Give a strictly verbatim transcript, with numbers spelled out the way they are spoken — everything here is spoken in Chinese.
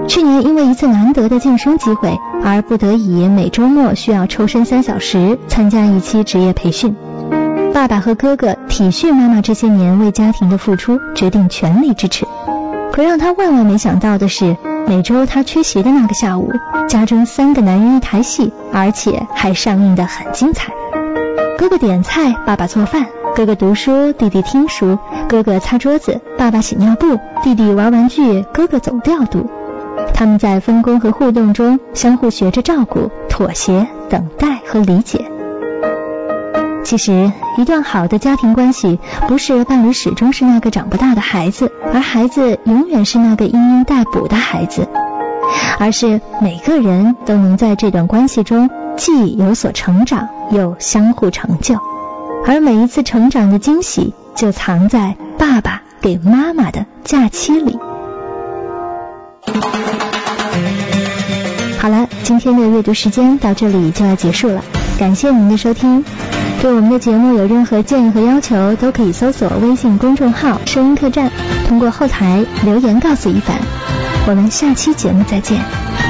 去年因为一次难得的晋升机会，而不得已每周末需要抽身三小时参加一期职业培训。爸爸和哥哥体恤妈妈这些年为家庭的付出，决定全力支持。可让他万万没想到的是，每周他缺席的那个下午，家中三个男人一台戏，而且还上映得很精彩。哥哥点菜，爸爸做饭；哥哥读书，弟弟听书；哥哥擦桌子，爸爸洗尿布；弟弟玩玩具，哥哥走调度。他们在分工和互动中相互学着照顾、妥协、等待和理解。其实一段好的家庭关系，不是伴侣始终是那个长不大的孩子，而孩子永远是那个嘤嘤待哺的孩子，而是每个人都能在这段关系中既有所成长，又相互成就。而每一次成长的惊喜，就藏在爸爸给妈妈的假期里。好了，今天的阅读时间到这里就要结束了，感谢您的收听。对我们的节目有任何建议和要求，都可以搜索微信公众号声音客栈，通过后台留言告诉一凡。我们下期节目再见。